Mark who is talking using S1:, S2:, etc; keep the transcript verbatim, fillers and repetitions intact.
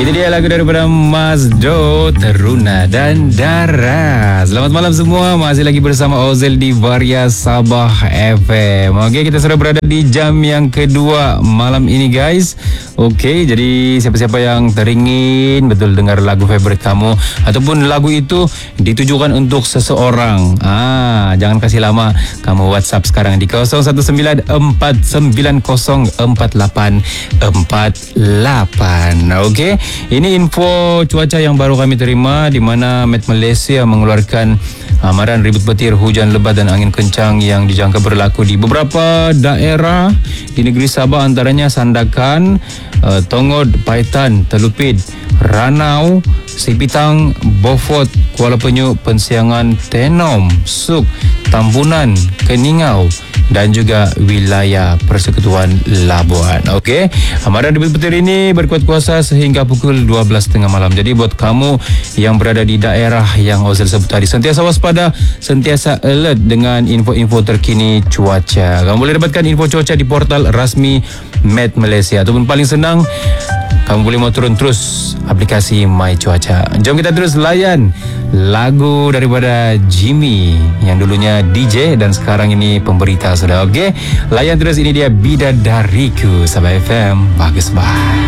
S1: Itu dia lagu daripada Mas Do, Teruna dan Dara. Selamat malam semua. Masih lagi bersama Ozel di Varia Sabah F M. Okey, kita sudah berada di jam yang kedua malam ini guys. Okey, jadi siapa-siapa yang teringin betul dengar lagu favorit kamu ataupun lagu itu ditujukan untuk seseorang, ah, jangan kasih lama. Kamu WhatsApp sekarang di kosong satu sembilan empat sembilan kosong empat lapan empat lapan. Okey, ini info cuaca yang baru kami terima, di mana Met Malaysia mengeluarkan amaran ribut petir, hujan lebat dan angin kencang yang dijangka berlaku di beberapa daerah di negeri Sabah, antaranya Sandakan, uh, Tongod, Paitan, Telupit, Ranau, Sipitang, Beaufort, Kuala Penyu, Pensiangan, Tenom, Suk, Tambunan, Keningau dan juga wilayah Persekutuan Labuan. Okey, amaran ribut petir ini berkuat kuasa sehingga pukul dua belas tiga puluh malam. Jadi buat kamu yang berada di daerah yang Ozel sebut tadi, sentiasa waspada, sentiasa alert dengan info-info terkini cuaca. Kamu boleh dapatkan info cuaca di portal rasmi Met Malaysia, ataupun paling senang kamu boleh mau turun terus aplikasi My Cuaca. Jom kita terus layan lagu daripada Jimmy yang dulunya D J dan sekarang ini pemberita sudah. Okey, layan terus, ini dia Bidadariku. Sabah F M, bagus bye.